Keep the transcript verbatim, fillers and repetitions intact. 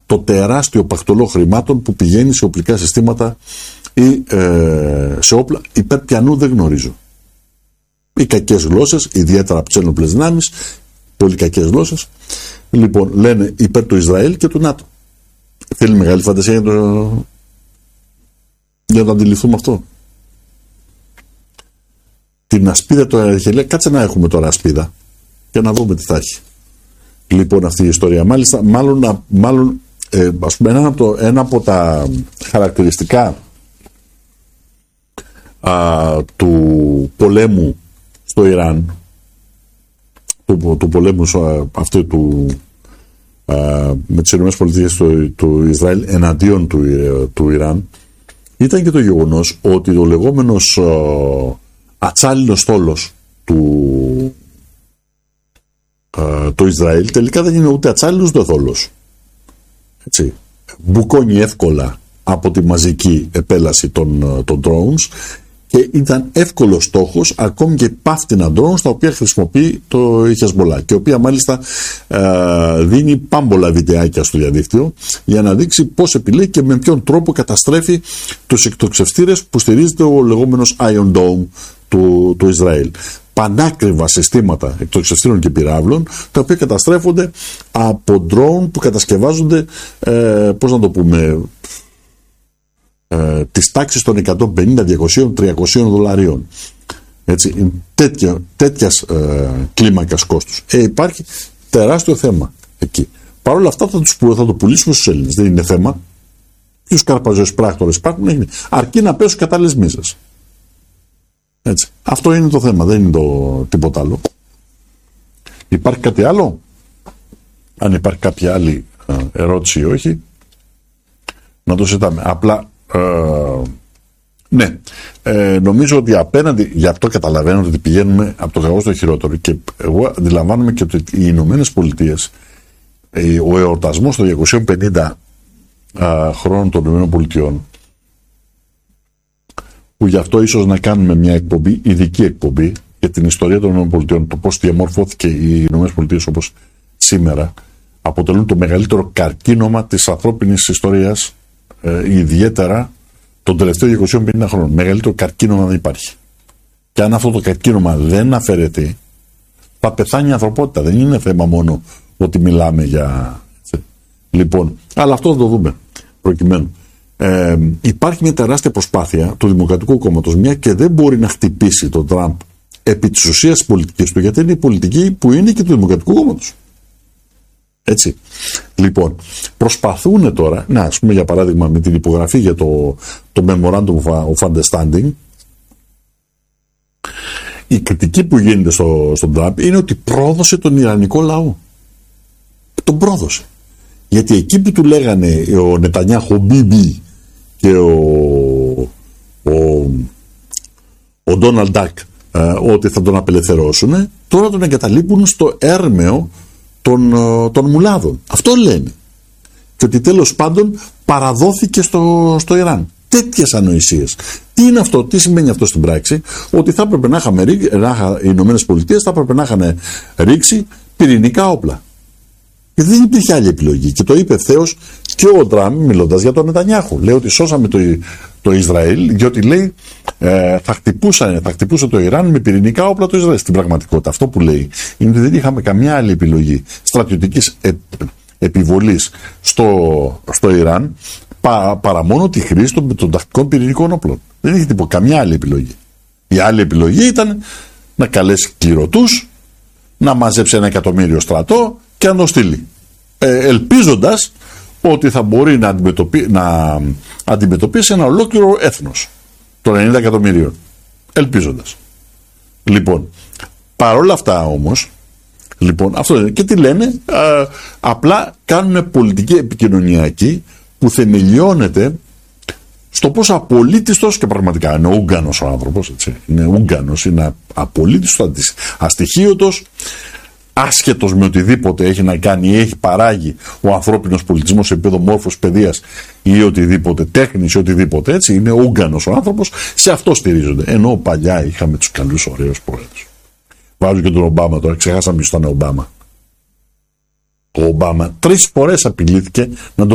το τεράστιο πακτολό χρημάτων που πηγαίνει σε οπλικά συστήματα ή ε, σε όπλα υπέρ πιανού δεν γνωρίζω. Οι κακές γλώσσες, ιδιαίτερα από τις ένοπλες δυνάμεις, πολύ κακές γλώσσες, λοιπόν, λένε υπέρ του Ισραήλ και του ΝΑΤΟ. Θέλει μεγάλη φαντασία για, το... για να το αντιληφθούμε αυτό. Την ασπίδα τώρα είχε λέει, κάτσε να έχουμε τώρα ασπίδα και να δούμε τι θα έχει. Λοιπόν, αυτή η ιστορία. Μάλιστα, μάλλον, μάλλον ε, ας πούμε, ένα από, το, ένα από τα χαρακτηριστικά α, του πολέμου στο Ιράν, του, του πολέμου αυτού του α, με τις ΗΠΑ του, του Ισραήλ εναντίον του, του Ιράν, ήταν και το γεγονός ότι ο λεγόμενος ατσάλινος στόλος του α, το Ισραήλ τελικά δεν είναι ούτε ατσάλινος ούτε θόλος. Έτσι. Μπουκώνει εύκολα από τη μαζική επέλαση των, των drones και ήταν εύκολος στόχος ακόμη και πάφτινα drones τα οποία χρησιμοποιεί το Χεσμολά και η οποία μάλιστα ε, δίνει πάμπολα βιντεάκια στο διαδίκτυο για να δείξει πώς επιλέγει και με ποιον τρόπο καταστρέφει τους εκτοξευτήρες που στηρίζεται ο λεγόμενος Iron Dome του, του Ισραήλ. Πανάκριβα συστήματα εκτοξευτήρων και πυράβλων τα οποία καταστρέφονται από drone που κατασκευάζονται ε, πώς να το πούμε ε, της τάξης των εκατόν πενήντα, διακόσια, τριακόσια δολαρίων. Έτσι, τέτοια, τέτοιας ε, κλίμακας κόστους. Ε, υπάρχει τεράστιο θέμα εκεί. Παρ' όλα αυτά θα, τους, θα το πουλήσουμε στους Έλληνες. Δεν είναι θέμα. Ποιους καρπαζιούς πράκτορες υπάρχουν, αρκεί να πέσουν κατάλληλες μίζες. Έτσι. Αυτό είναι το θέμα, δεν είναι το τίποτα άλλο. Υπάρχει κάτι άλλο? Αν υπάρχει κάποια άλλη ε, ερώτηση ή όχι, να το συζητάμε. Απλά, ε, ναι, ε, νομίζω ότι απέναντι, γι' αυτό καταλαβαίνω ότι πηγαίνουμε από το κακό στο χειρότερο και εγώ αντιλαμβάνομαι και ότι οι Ηνωμένες Πολιτείες, ε, ο εορτασμός των διακοσίων πενήντα ε, χρόνων των Ηνωμένων Πολιτειών, που γι' αυτό ίσως να κάνουμε μια εκπομπή, ειδική εκπομπή για την ιστορία των ΗΠΑ, το πώς διαμορφώθηκε οι ΗΠΑ όπως σήμερα, αποτελούν το μεγαλύτερο καρκίνωμα της ανθρώπινης ιστορίας, ε, ιδιαίτερα των τελευταίων διακοσίων πενήντα χρόνων. Μεγαλύτερο καρκίνωμα δεν υπάρχει. Και αν αυτό το καρκίνωμα δεν αφαιρεθεί, θα πεθάνει η ανθρωπότητα. Δεν είναι θέμα μόνο ότι μιλάμε για... Λοιπόν, αλλά αυτό θα το δούμε προκειμένου. Ε, υπάρχει μια τεράστια προσπάθεια του Δημοκρατικού Κόμματος, μια και δεν μπορεί να χτυπήσει τον Τραμπ επί της ουσίας της πολιτικής του, γιατί είναι η πολιτική που είναι και του Δημοκρατικού Κόμματος. Έτσι. Λοιπόν, προσπαθούν τώρα, να ας πούμε για παράδειγμα με την υπογραφή για το, το Memorandum of Understanding, η κριτική που γίνεται στο, στον Τραμπ είναι ότι πρόδωσε τον Ιρανικό λαό. Τον πρόδωσε. Γιατί εκεί που του λέγανε ο Νετανιάχου Μπίμπι και ο, ο, ο Ντόναλντ Ντακ ε, ότι θα τον απελευθερώσουν, τώρα τον εγκαταλείπουν στο έρμεο των, των μουλάδων. Αυτό λένε. Και ότι τέλος πάντων παραδόθηκε στο, στο Ιράν. Τέτοιες ανοησίες. Τι είναι αυτό, τι σημαίνει αυτό στην πράξη? Ότι θα έπρεπε να είχαμε, να, οι Ηνωμένες Πολιτείες θα έπρεπε να είχαν ρίξει πυρηνικά όπλα. Και δεν υπήρχε άλλη επιλογή. Και το είπε ευθέως και ο Τραμπ μιλώντας για τον Νετανιάχου. Λέει ότι σώσαμε το, το Ισραήλ, διότι λέει ε, θα, χτυπούσαν, θα χτυπούσε το Ιράν με πυρηνικά όπλα το Ισραήλ. Στην πραγματικότητα αυτό που λέει είναι ότι δεν είχαμε καμιά άλλη επιλογή στρατιωτικής ε, επιβολής στο, στο Ιράν πα, παρά μόνο τη χρήση των, των τακτικών πυρηνικών όπλων. Δεν είχε τίποτα, καμιά άλλη επιλογή. Η άλλη επιλογή ήταν να καλέσει κληρωτούς, να μαζέψει ένα εκατομμύριο στρατό και να το στείλει. Ε, ελπίζοντας ότι θα μπορεί να, αντιμετωπί, να αντιμετωπίσει ένα ολόκληρο έθνος των ενενήντα εκατομμυρίων. Ελπίζοντας. Λοιπόν, παρόλα αυτά όμως, λοιπόν, αυτό είναι. Και τι λένε, ε, απλά κάνουν πολιτική επικοινωνιακή που θεμελιώνεται στο πόσο απολύτιστος, και πραγματικά είναι Ούγγανος ο άνθρωπος, έτσι, είναι Ούγγανος, είναι απολύτιστος, αστοιχείωτος, άσχετος με οτιδήποτε έχει να κάνει ή έχει παράγει ο ανθρώπινος πολιτισμός σε επίπεδο μόρφωσης, παιδείας ή οτιδήποτε, τέχνης ή οτιδήποτε, έτσι, είναι Ούγγανος ο άνθρωπος, σε αυτό στηρίζονται. Ενώ παλιά είχαμε τους καλούς ωραίους πρόεδρους. Βάζω και τον Ομπάμα τώρα, ξεχάσαμε ποιος ήταν ο Ομπάμα. Ο Ομπάμα τρεις φορές απειλήθηκε να τον